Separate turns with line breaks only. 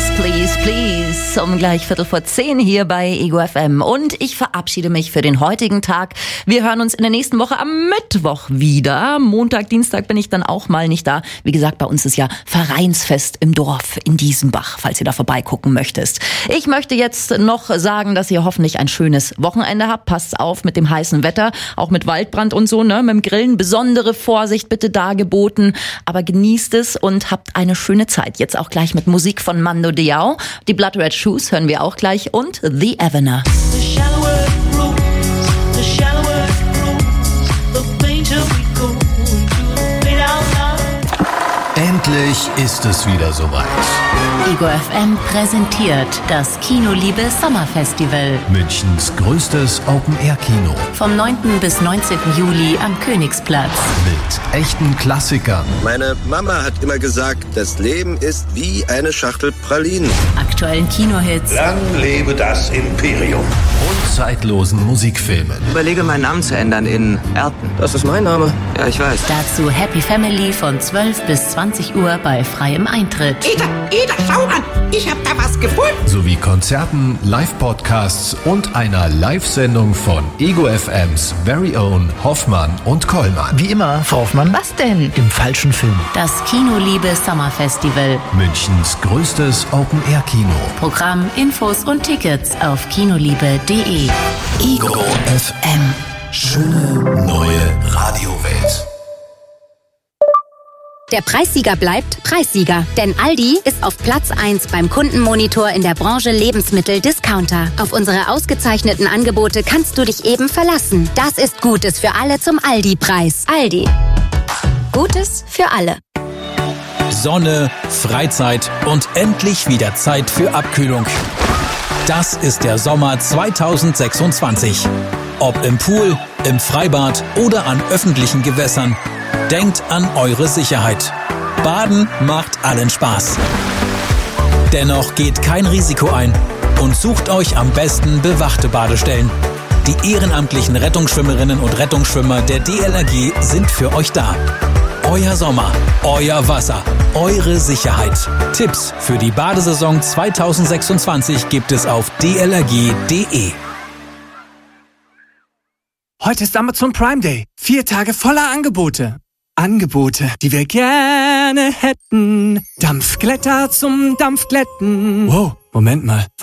Please, please. Um gleich 9:15 hier bei Ego FM. Und ich verabschiede mich für den heutigen Tag. Wir hören uns in der nächsten Woche am Mittwoch wieder. Montag, Dienstag bin ich dann auch mal nicht da. Wie gesagt, bei uns ist ja Vereinsfest im Dorf in Diesenbach, falls ihr da vorbeigucken möchtest. Ich möchte jetzt noch sagen, dass ihr hoffentlich ein schönes Wochenende habt. Passt auf mit dem heißen Wetter, auch mit Waldbrand und so, ne? Mit dem Grillen besondere Vorsicht bitte dargeboten. Aber genießt es und habt eine schöne Zeit. Jetzt auch gleich mit Musik von Mando Diao. Die Blood Red Shoes hören wir auch gleich und The Evener.
Endlich ist es wieder soweit.
Ego FM präsentiert das Kinoliebe Sommerfestival.
Münchens größtes Open-Air-Kino.
Vom 9. bis 19. Juli am Königsplatz.
Mit echten Klassikern.
Meine Mama hat immer gesagt, das Leben ist wie eine Schachtel Pralinen.
Aktuellen Kinohits.
Lang lebe das Imperium.
Und zeitlosen Musikfilmen.
Überlege, meinen Namen zu ändern in Erten.
Das ist mein Name.
Ja, ich weiß.
Dazu Happy Family von 12 bis 20 Uhr bei freiem Eintritt.
Ida, schau an! Ich hab da was gefunden!
Sowie Konzerten, Live-Podcasts und einer Live-Sendung von Ego FMs Very Own Hoffmann und Kollmann.
Wie immer, Frau Hoffmann.
Was denn?
Im falschen Film.
Das Kinoliebe Sommerfestival.
Münchens größtes Open-Air-Kino.
Programm, Infos und Tickets auf kinoliebe.de.
Ego FM. Schöne neue Radiowelt.
Der Preissieger bleibt Preissieger, denn Aldi ist auf Platz 1 beim Kundenmonitor in der Branche Lebensmittel-Discounter. Auf unsere ausgezeichneten Angebote kannst du dich eben verlassen. Das ist Gutes für alle zum Aldi-Preis. Aldi. Gutes für alle.
Sonne, Freizeit und endlich wieder Zeit für Abkühlung. Das ist der Sommer 2026. Ob im Pool, im Freibad oder an öffentlichen Gewässern. Denkt an eure Sicherheit. Baden macht allen Spaß. Dennoch geht kein Risiko ein und sucht euch am besten bewachte Badestellen. Die ehrenamtlichen Rettungsschwimmerinnen und Rettungsschwimmer der DLRG sind für euch da. Euer Sommer, euer Wasser, eure Sicherheit. Tipps für die Badesaison 2026 gibt es auf dlrg.de.
Heute ist Amazon Prime Day. 4 Tage voller Angebote. Angebote, die wir gerne hätten. Dampfglätter zum Dampfglätten. Wow, Moment mal.